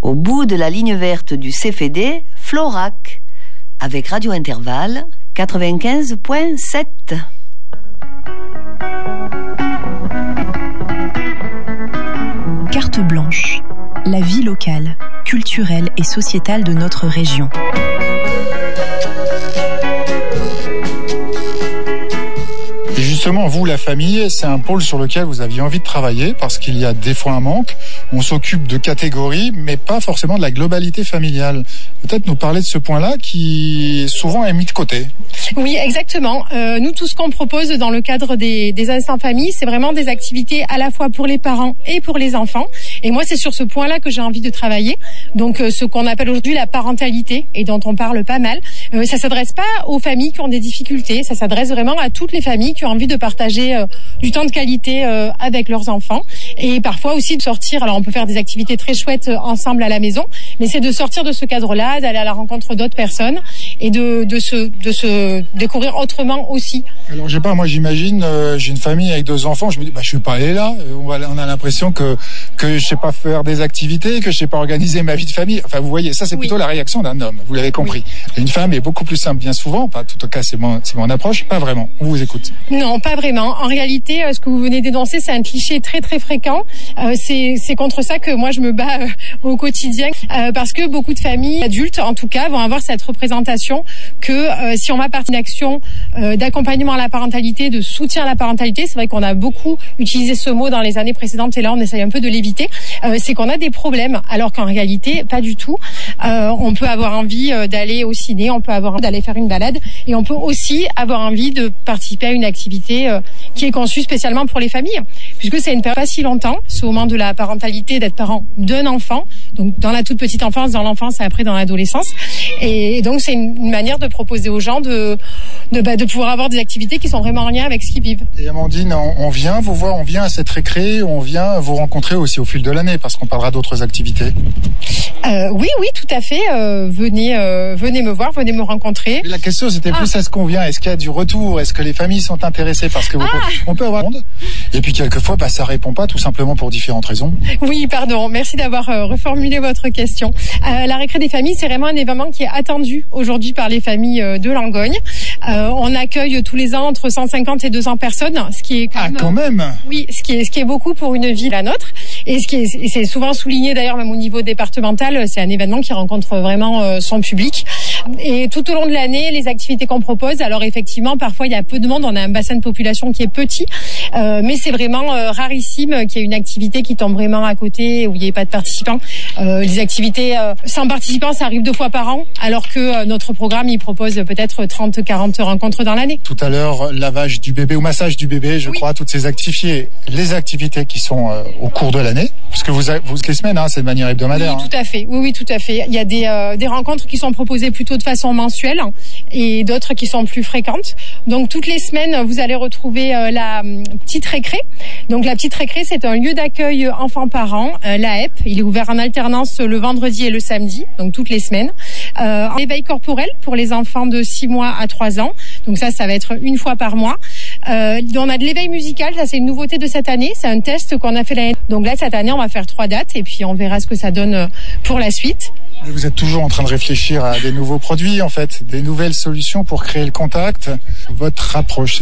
Au bout de la ligne verte du CFD, Florac, avec Radio Intervalle 95.7. Carte blanche, la vie locale, culturelle et sociétale de notre région. Et justement, vous, la famille, c'est un pôle sur lequel vous aviez envie de travailler parce qu'il y a des fois un manque. On s'occupe de catégories, mais pas forcément de la globalité familiale. Peut-être nous parler de ce point-là qui souvent est mis de côté. Oui, exactement. Nous, tout ce qu'on propose dans le cadre des instants famille, c'est vraiment des activités à la fois pour les parents et pour les enfants. Et moi, c'est sur ce point-là que j'ai envie de travailler. Donc, ce qu'on appelle aujourd'hui la parentalité et dont on parle pas mal, ça s'adresse pas aux familles qui ont des difficultés. Ça s'adresse vraiment à toutes les familles qui ont envie de partager du temps de qualité avec leurs enfants et parfois aussi de sortir. Alors, on peut faire des activités très chouettes ensemble à la maison, mais c'est de sortir de ce cadre-là, d'aller à la rencontre d'autres personnes et de se découvrir autrement aussi. Alors, je sais pas, moi j'imagine, j'ai une famille avec 2 enfants, je me dis, je vais pas aller là. On a l'impression que je sais pas faire des activités, que je sais pas organiser ma vie de famille. Enfin, vous voyez, ça c'est plutôt la réaction d'un homme. Vous l'avez compris. Oui. Une femme est beaucoup plus simple, bien souvent. Enfin, en tout cas, c'est mon approche. Pas vraiment. On vous écoute. Non, pas vraiment. En réalité, ce que vous venez d'énoncer, c'est un cliché très très fréquent. C'est contre ça que moi je me bats au quotidien, parce que beaucoup de familles adultes, en tout cas, vont avoir cette représentation que si on va partir d'une action d'accompagnement à la parentalité, de soutien à la parentalité, c'est vrai qu'on a beaucoup utilisé ce mot dans les années précédentes et là on essaye un peu de l'éviter, c'est qu'on a des problèmes, alors qu'en réalité pas du tout. On peut avoir envie d'aller au ciné, on peut avoir envie d'aller faire une balade et on peut aussi avoir envie de participer à une activité qui est conçue spécialement pour les familles, puisque c'est une période pas si longtemps, ce moment de la parentalité, d'être parent d'un enfant, donc dans la toute petite enfance, dans l'enfance et après dans l'adolescence, et donc c'est une manière de proposer aux gens de pouvoir avoir des activités qui sont vraiment en lien avec ce qu'ils vivent. Et Amandine, on vient vous voir, on vient à cette récré, on vient vous rencontrer aussi au fil de l'année, parce qu'on parlera d'autres activités. Oui, tout à fait. Venez me voir, venez me rencontrer. Mais la question, c'était plus est-ce qu'on vient, est-ce qu'il y a du retour, est-ce que les familles sont intéressées, parce que on peut avoir monde. Et puis quelquefois, ça répond pas, tout simplement pour différentes raisons. Oui, pardon. Merci d'avoir reformulé votre question. La récré des familles, c'est vraiment un événement qui est attendu aujourd'hui par les familles de Langogne. On accueille tous les ans entre 150 et 200 personnes, ce qui est quand même. Oui, ce qui est beaucoup pour une ville la nôtre. Et c'est souvent souligné d'ailleurs même au niveau départemental, c'est un événement qui rencontre vraiment son public. Et tout au long de l'année, les activités qu'on propose, alors effectivement, parfois il y a peu de monde, on a un bassin de population qui est petit, mais c'est vraiment rarissime qu'il y ait une activité qui tombe vraiment à côté, où il n'y ait pas de participants. Les activités sans participants, ça arrive 2 fois par an, alors que notre programme, il propose peut-être 30-40 rencontres dans l'année. Tout à l'heure, lavage du bébé ou massage du bébé, je crois, toutes ces activités, les activités qui sont au cours de l'année, puisque vous les semaines, c'est de manière hebdomadaire. Oui, tout à fait. Oui, tout à fait. Il y a des rencontres qui sont proposées plutôt de façon mensuelle et d'autres qui sont plus fréquentes. Donc toutes les semaines, vous allez retrouver la petite récré. Donc la petite récré, c'est un lieu d'accueil enfants-parents, l'AEP. Il est ouvert en alternance le vendredi et le samedi, donc toutes les semaines. Un éveil corporel pour les enfants de 6 mois à 3 ans. Donc ça va être 1 fois par mois. On a de l'éveil musical, ça c'est une nouveauté de cette année, c'est un test qu'on a fait l'année. Donc là, cette année, on va faire 3 dates et puis on verra ce que ça donne pour la suite. Vous êtes toujours en train de réfléchir à des nouveaux produits, en fait, des nouvelles solutions pour créer le contact. Votre approche,